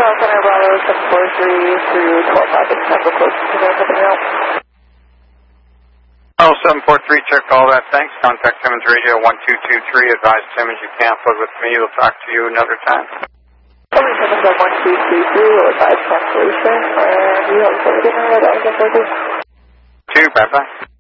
Center Bravo 743 through 12 It's time for close to something else. Oh, 743, check all that. Thanks. Contact Simmons Radio 1223. Advise Simmons you can't plug with me. We'll talk to you another time. Simmons on 1223 will advise cancellation, and you have a good night. 2, bye-bye.